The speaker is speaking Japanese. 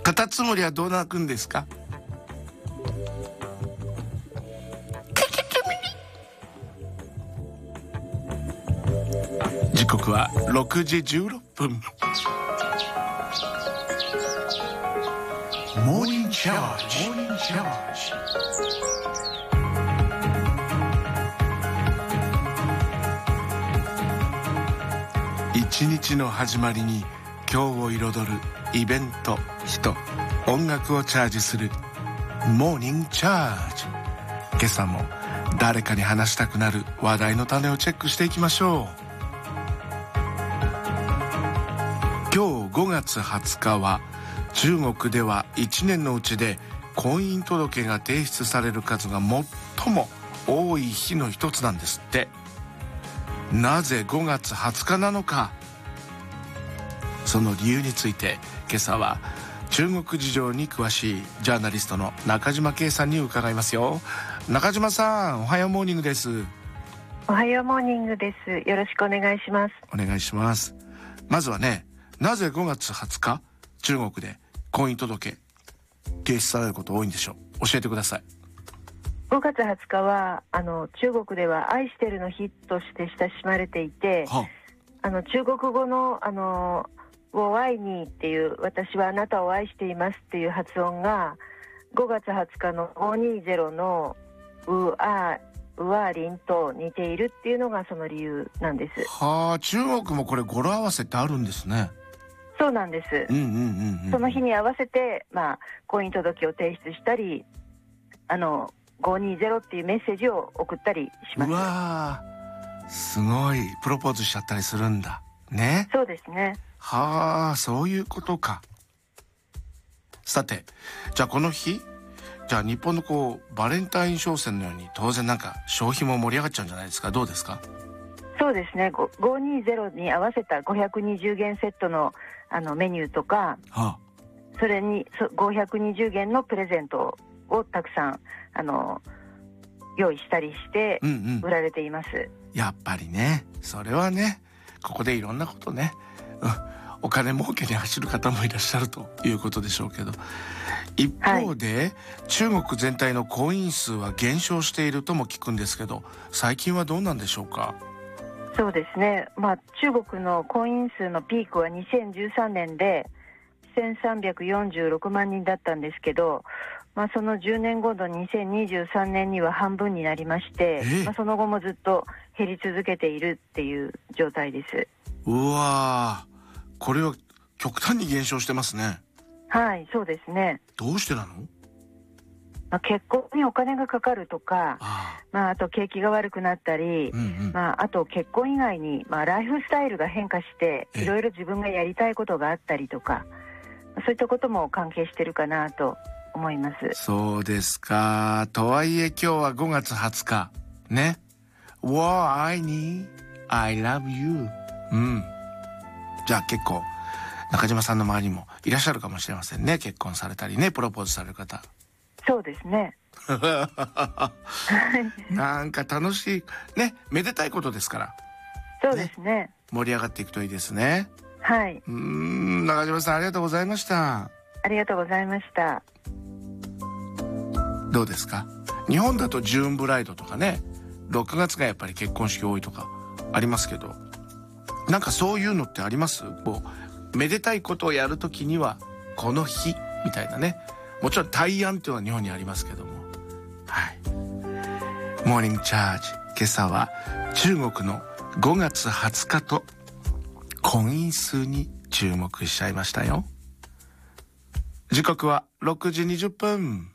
カタツムリはどう鳴くんですか？時刻は6時16分。モーニングチャージ。一日の始まりに今日を彩るイベント、人、音楽をチャージするモーニングチャージ。今朝も誰かに話したくなる話題の種をチェックしていきましょう。今日5月20日は中国では1年のうちで婚姻届が提出される数が最も多い日の一つなんですって。なぜ5月20日なのか、その理由について今朝は中国事情に詳しいジャーナリストの中島圭さんに伺いますよ。中島さん、おはようモーニングです。 おはようモーニングです。よろしくお願いします。 お願いします。まずはね、なぜ5月20日中国で婚姻届提出されること多いんでしょう。教えてください。 5月20日は中国では愛してるの日として親しまれていて、中国語のを愛にっていう、私はあなたを愛していますっていう発音が5月20日の520のうありんと似ているっていうのがその理由なんです。 はあ、中国もこれ語呂合わせってあるんですね。 そうなんです。その日に合わせて、婚姻届を提出したり520っていうメッセージを送ったりします。 うわー、すごい。プロポーズしちゃったりするんだね。 そうですね。 はあ、そういうことか。さて、じゃあこの日、じゃあ日本のバレンタイン商戦のように当然消費も盛り上がっちゃうんじゃないですか。どうですか？ そうですね。520に合わせた520元セットのメニューとか、それに520元のプレゼントをたくさん用意したりして売られています。 やっぱりね、それはね、ここでいろんなことね、お金儲けに走る方もいらっしゃるということでしょうけど、一方で、中国全体の婚姻数は減少しているとも聞くんですけど、最近はどうなんでしょうか？ そうですね、中国の婚姻数のピークは2013年で1346万人だったんですけど、その10年後の2023年には半分になりまして、その後もずっと減り続けているっていう状態です。 うわー、これは極端に減少してますね。 はい、そうですね。 どうしてなの？ 結婚にお金がかかるとか、あと景気が悪くなったり、あと結婚以外に、ライフスタイルが変化していろいろ自分がやりたいことがあったりとか、そういったことも関係してるかなと思います。 そうですか。とはいえ今日は5月20日ね。War I need I love you。じゃあ結構中島さんの周りにもいらっしゃるかもしれませんね。結婚されたりね、プロポーズされる方。 そうですね。 楽しいね、めでたいことですから。 そうですね。 盛り上がっていくといいですね。 はい。 中島さん、ありがとうございました。 ありがとうございました。 どうですか？日本だとジューンブライドとかね、6月がやっぱり結婚式多いとかありますけど、そういうのってあります？めでたいことをやるときにはこの日みたいなね。もちろん大安っていうのは日本にありますけども、はい。モーニングチャージ、今朝は中国の5月20日と婚姻数に注目しちゃいましたよ。時刻は6時20分。